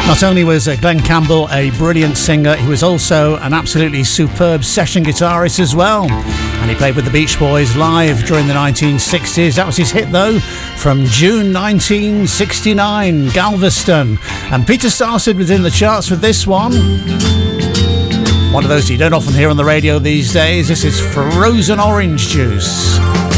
Not only was Glenn Campbell a brilliant singer, he was also an absolutely superb session guitarist as well. And he played with the Beach Boys live during the 1960s. That was his hit, though, from June 1969, Galveston. And Peter Starsted was in the charts with this one. One of those you don't often hear on the radio these days. This is Frozen Orange Juice.